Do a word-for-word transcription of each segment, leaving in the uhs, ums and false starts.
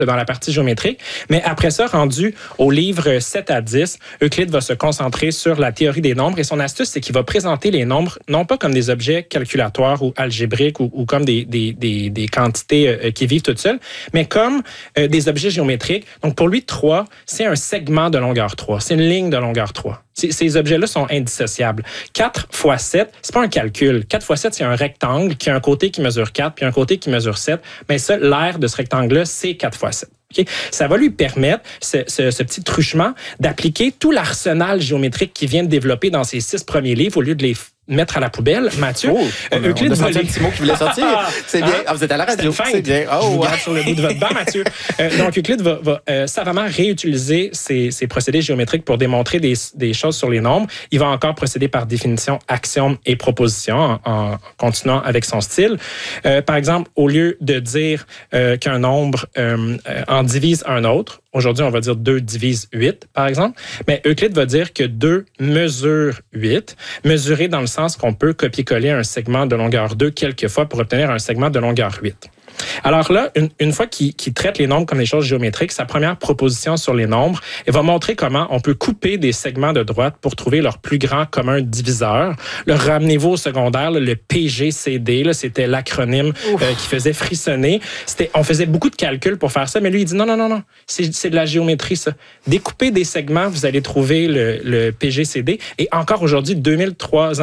dans la partie géométrique. Mais après ça, rendu au livre sept à dix, Euclide va se concentrer sur la théorie des nombres. Et son astuce, c'est qu'il va présenter les nombres, non pas comme des objets calculatoires ou algébriques ou, ou comme des, des, des, des quantités euh, qui vivent toutes seules, mais comme euh, des objets géométriques. Donc, pour lui, trois, c'est un segment de longueur trois. C'est une ligne de longueur trois. Ces, ces objets-là sont indissociables. quatre fois sept, c'est pas un calcul. quatre fois sept, c'est un rectangle qui a un côté qui mesure quatre puis un côté qui mesure sept. Mais ça, l'aire de ce rectangle-là, c'est quatre fois sept. Okay? Ça va lui permettre, ce, ce, ce petit truchement, d'appliquer tout l'arsenal géométrique qu'il vient de développer dans ses six premiers livres au lieu de les mettre à la poubelle. Mathieu, oh, euh, on Euclide a va senti un petit mot qui voulait sortir. C'est bien. Ah, vous êtes à la radio. C'est bien. Oh, Je vous ouais. garde sur le bout de votre banc, Mathieu. Euh, donc, Euclide va, va euh, savamment réutiliser ces, ces procédés géométriques pour démontrer des, des choses sur les nombres. Il va encore procéder par définition, axiome et proposition en, en continuant avec son style. Euh, par exemple, au lieu de dire euh, qu'un nombre euh, euh, en divise un autre, aujourd'hui, on va dire deux divise huit, par exemple. Mais Euclide va dire que deux mesure huit, mesuré dans le sens qu'on peut copier-coller un segment de longueur deux quelquefois pour obtenir un segment de longueur huit. Alors là, une, une fois qu'il, qu'il traite les nombres comme des choses géométriques, sa première proposition sur les nombres, elle va montrer comment on peut couper des segments de droite pour trouver leur plus grand commun diviseur. Le ramenez-vous au secondaire, là, le P G C D, là, c'était l'acronyme euh, qui faisait frissonner. C'était, on faisait beaucoup de calculs pour faire ça, mais lui, il dit non, non, non, non, c'est, c'est de la géométrie, ça. Découpez des segments, vous allez trouver le, le P G C D. Et encore aujourd'hui, deux mille trois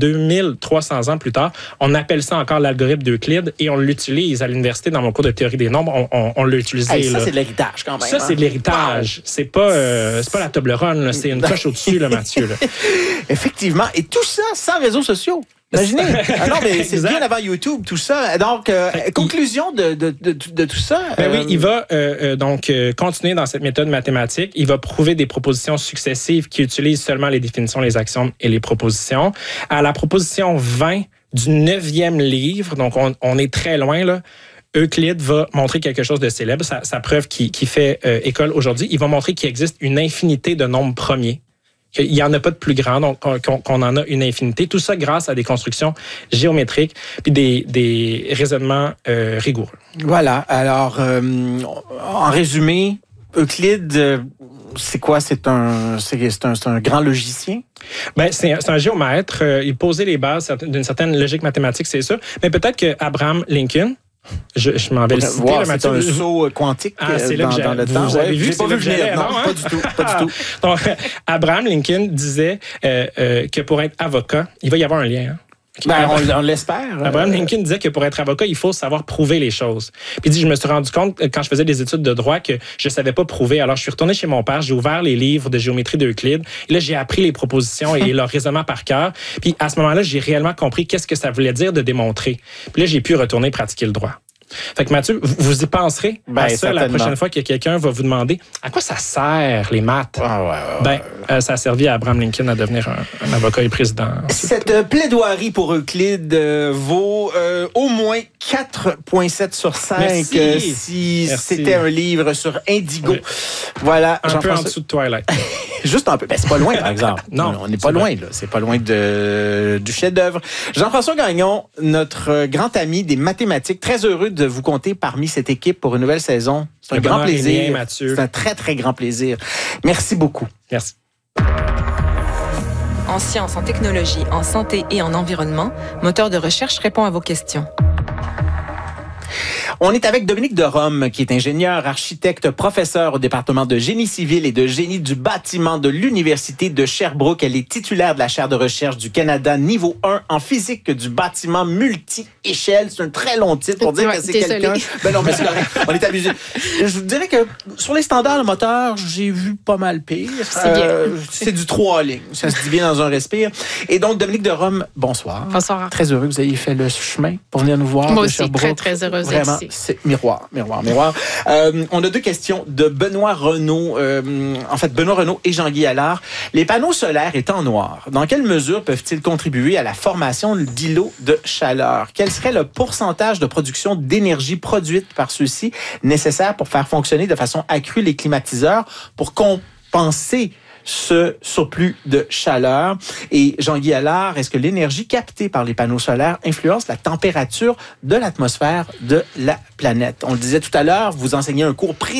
cents ans plus tard, on appelle ça encore l'algorithme d'Euclide et on l'utilise à l'université. Dans mon cours de théorie des nombres, on, on, on l'a utilisé. Hey, ça, là. c'est de l'héritage quand même. Ça, hein? c'est de l'héritage. Wow. C'est pas, euh, c'est pas la Toblerone, là. C'est une coche au-dessus, là, Mathieu. Là. Effectivement. Et tout ça sans réseaux sociaux. Imaginez. Ah non, mais c'est bien avant YouTube, tout ça. Donc, euh, conclusion de, de, de, de tout ça. Ben euh... oui, il va euh, donc euh, continuer dans cette méthode mathématique. Il va prouver des propositions successives qui utilisent seulement les définitions, les axiomes et les propositions. À la proposition vingt du neuvième livre, donc on, on est très loin, là, Euclide va montrer quelque chose de célèbre, sa, sa preuve qui, qui fait euh, école aujourd'hui. Il va montrer qu'il existe une infinité de nombres premiers. Il n'y en a pas de plus grand, donc qu'on, qu'on en a une infinité. Tout ça grâce à des constructions géométriques puis des, des raisonnements euh, rigoureux. Voilà. Alors, euh, en résumé, Euclide, euh, c'est quoi? C'est un, c'est, c'est un, c'est un grand logicien? Ben, c'est, un, c'est un géomètre. Euh, il posait les bases d'une certaine logique mathématique, c'est ça. Mais peut-être que Abraham Lincoln, Je, je m'en vais le citer. Wow, là, c'est un saut quantique ah, c'est dans, dans le temps. Vous avez ouais, vu? J'ai pas vu venir. Non, hein? pas du tout. Pas du tout. Donc, Abraham Lincoln disait euh, euh, que pour être avocat, il va y avoir un lien. Hein? Ben, on, on l'espère. Abraham Lincoln disait que pour être avocat, il faut savoir prouver les choses. Puis il dit, je me suis rendu compte quand je faisais des études de droit que je savais pas prouver. Alors je suis retourné chez mon père, j'ai ouvert les livres de géométrie d'Euclide. Et là, j'ai appris les propositions et leur raisonnement par cœur. Puis à ce moment-là, j'ai réellement compris qu'est-ce que ça voulait dire de démontrer. Puis là, j'ai pu retourner pratiquer le droit. Fait que Mathieu, vous y penserez ben, à ça certainement. La prochaine fois que quelqu'un va vous demander à quoi ça sert les maths. Ah ouais, ouais, ben, ouais. Euh, ça a servi à Abraham Lincoln à devenir un, un avocat et président. Cette euh, plaidoirie pour Euclide euh, vaut euh, au moins quatre virgule sept sur cinq Merci. Euh, si Merci. C'était un livre sur Indigo. Oui. Voilà. Un peu en dessous de Twilight. Juste un peu. Ben, c'est pas loin, par exemple. Non, on n'est pas loin, là. C'est pas loin de, du chef-d'œuvre. Jean-François Gagnon, notre grand ami des mathématiques, très heureux de vous compter parmi cette équipe pour une nouvelle saison. C'est un Le grand plaisir. Rien, Mathieu. C'est un très, très grand plaisir. Merci beaucoup. Merci. En sciences, en technologie, en santé et en environnement, Moteur de recherche répond à vos questions. On est avec Dominique de Rome, qui est ingénieur, architecte, professeur au département de génie civil et de génie du bâtiment de l'Université de Sherbrooke. Elle est titulaire de la chaire de recherche du Canada niveau un en physique du bâtiment multi-échelle. C'est un très long titre pour dire ouais, que c'est quelqu'un... Ben non, mais c'est correct. On est abusé. Je vous dirais que sur les standards de moteur, j'ai vu pas mal pire. C'est euh, bien. C'est du trois lignes. Ça se dit bien dans un respire. Et donc, Dominique de Rome, bonsoir. Bonsoir. Très heureux que vous ayez fait le chemin pour venir nous voir. Moi de aussi, Sherbrooke. très, très heureuse d'être Vraiment, ici. c'est miroir, miroir, miroir. Euh, on a deux questions de Benoît Renaud. Euh, en fait, Benoît Renaud et Jean-Guy Allard. Les panneaux solaires étant noirs, dans quelle mesure peuvent-ils contribuer à la formation d'îlots de chaleur? Quel serait le pourcentage de production d'énergie produite par ceux-ci nécessaire pour faire fonctionner de façon accrue les climatiseurs pour compenser ce surplus de chaleur? Et Jean-Guy Allard, est-ce que l'énergie captée par les panneaux solaires influence la température de l'atmosphère de la planète? On le disait tout à l'heure, vous enseignez un cours précis